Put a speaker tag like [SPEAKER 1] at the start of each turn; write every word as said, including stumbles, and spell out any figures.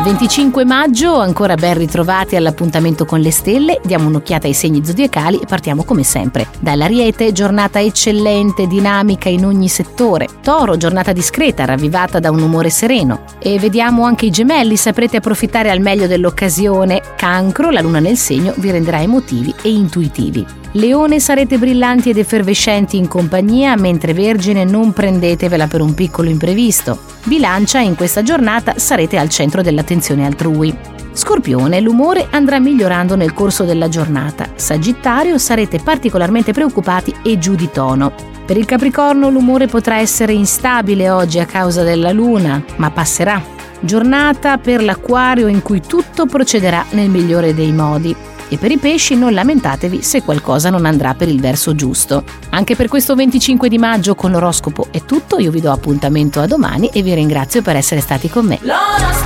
[SPEAKER 1] venticinque maggio, ancora ben ritrovati all'appuntamento con le stelle. Diamo un'occhiata ai segni zodiacali e partiamo come sempre dall'Ariete, giornata eccellente, dinamica in ogni settore. Toro, giornata discreta, ravvivata da un umore sereno. E vediamo anche i Gemelli, saprete approfittare al meglio dell'occasione. Cancro, la luna nel segno vi renderà emotivi e intuitivi. Leone, sarete brillanti ed effervescenti in compagnia, mentre Vergine non prendetevela per un piccolo imprevisto. Bilancia, in questa giornata sarete al centro dell'attenzione altrui. Scorpione, l'umore andrà migliorando nel corso della giornata. Sagittario, sarete particolarmente preoccupati e giù di tono. Per il Capricorno l'umore potrà essere instabile oggi a causa della luna, ma passerà. Giornata per l'Acquario in cui tutto procederà nel migliore dei modi. E per i Pesci non lamentatevi se qualcosa non andrà per il verso giusto. Anche per questo venticinque di maggio con l'oroscopo è tutto, io vi do appuntamento a domani e vi ringrazio per essere stati con me.